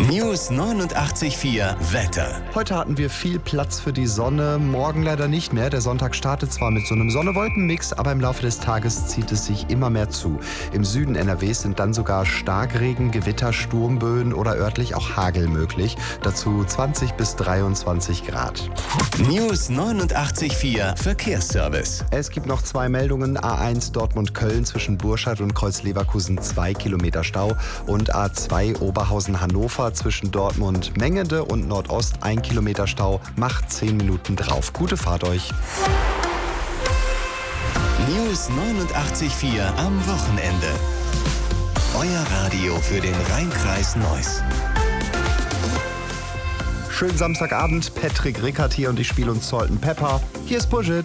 News 89,4 Wetter. Heute hatten wir viel Platz für die Sonne, morgen leider nicht mehr. Der Sonntag startet zwar mit so einem Sonne-Wolken-Mix, aber im Laufe des Tages zieht es sich immer mehr zu. Im Süden NRWs sind dann sogar Starkregen, Gewitter, Sturmböen oder örtlich auch Hagel möglich. Dazu 20 bis 23 Grad. News 89,4 Verkehrsservice. Es gibt noch 2 Meldungen. A1 Dortmund-Köln zwischen Burscheid und Kreuz-Leverkusen 2 Kilometer Stau und A2 Oberhausen-Hannover zwischen Dortmund-Mengede und Nordost 1 Kilometer Stau, macht 10 Minuten drauf. Gute Fahrt euch. News 89,4 am Wochenende. Euer Radio für den Rhein-Kreis Neuss. Schönen Samstagabend, Patrick Rickert hier und ich spiele uns Salt & Pepper. Hier ist Bullshit.